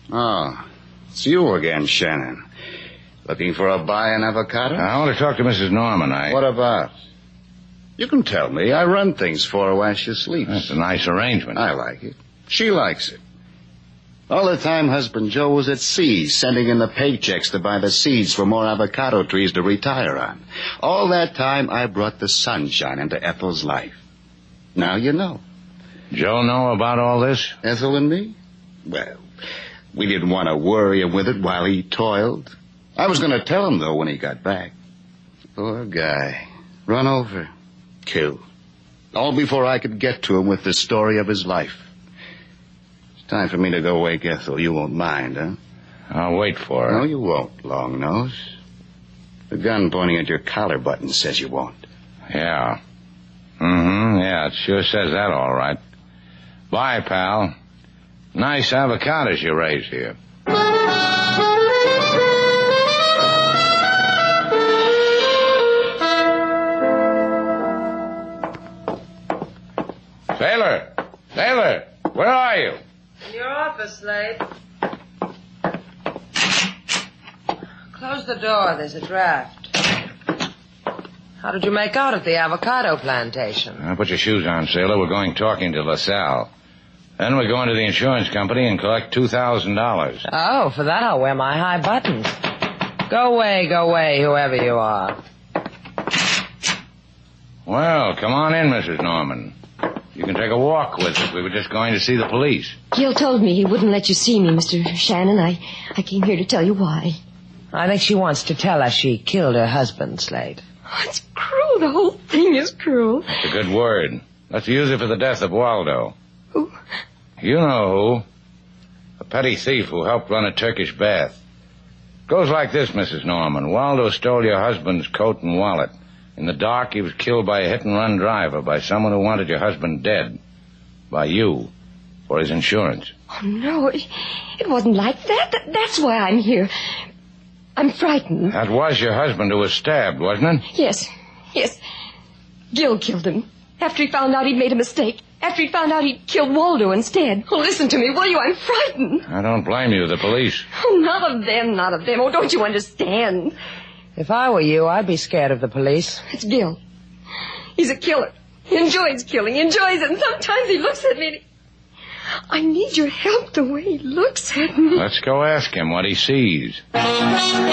Oh, it's you again, Shannon. Looking for a buy in avocado? I want to talk to Mrs. Norman. What about? You can tell me. I run things for her while she sleeps. That's a nice arrangement. I like it. She likes it. All the time husband Joe was at sea, sending in the paychecks to buy the seeds for more avocado trees to retire on. All that time, I brought the sunshine into Ethel's life. Now you know. Joe know about all this? Ethel and me? Well, we didn't want to worry him with it while he toiled. I was going to tell him, though, when he got back. Poor guy. Run over. Killed. All before I could get to him with the story of his life. It's time for me to go wake Ethel. You won't mind, huh? I'll wait for her. No, you won't, Longnose. The gun pointing at your collar button says you won't. Yeah. Yeah, it sure says that all right. Bye, pal. Nice avocados you raised here. Sailor, where are you? In your office, Slade. Close the door. There's a draft. How did you make out at the avocado plantation? Put your shoes on, sailor. We're going talking to LaSalle. Then we're going to the insurance company and collect $2,000. Oh, for that I'll wear my high buttons. Go away, whoever you are. Well, come on in, Mrs. Norman. You can take a walk with us. We were just going to see the police. Gil told me he wouldn't let you see me, Mr. Shannon. I came here to tell you why. I think she wants to tell us she killed her husband, Slade. Oh, it's cruel. The whole thing is cruel. That's a good word. Let's use it for the death of Waldo. Who? You know who. A petty thief who helped run a Turkish bath. Goes like this, Mrs. Norman. Waldo stole your husband's coat and wallet. In the dark, he was killed by a hit-and-run driver, by someone who wanted your husband dead. By you, for his insurance. Oh, no, it wasn't like that. That's why I'm here. I'm frightened. That was your husband who was stabbed, wasn't it? Yes. Gil killed him. After he found out he'd made a mistake. After he found out he'd killed Waldo instead. Oh, listen to me, will you? I'm frightened. I don't blame you, the police. Oh, not of them. Oh, don't you understand? If I were you, I'd be scared of the police. It's Gil. He's a killer. He enjoys killing. He enjoys it. And sometimes he looks at me and I need your help the way he looks at me. Let's go ask him what he sees.